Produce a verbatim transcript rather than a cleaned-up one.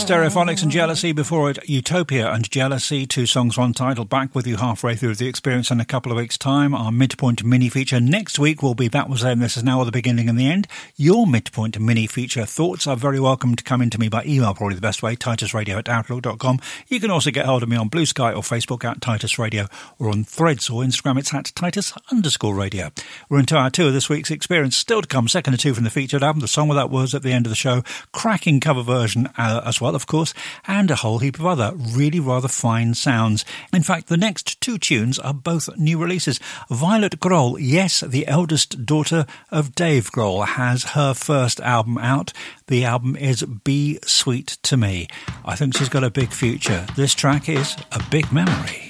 Stereophonics and Jealousy, before it Utopia and Jealousy, two songs, one title. Back with you halfway through the experience in a couple of weeks' time. Our midpoint mini feature next week will be That Was Then, This Is Now, or The Beginning and the End. Your midpoint mini feature thoughts are very welcome to come into me by email, probably the best way, titus radio at outlook dot com. You can also get hold of me on Blue Sky or Facebook at Titus Radio, or on Threads or Instagram, it's at Titus underscore radio. We're into our two of this week's experience. Still to come, second or two from the featured album, the song without words at the end of the show, cracking cover version uh, as well, of course, and a whole heap of other really rather fine sounds. In fact, the next two tunes are both new releases. Violet Grohl, yes, the eldest daughter of Dave Grohl, has her first album out. The album is Be Sweet to Me. I think she's got a big future. This track is A Big Memory.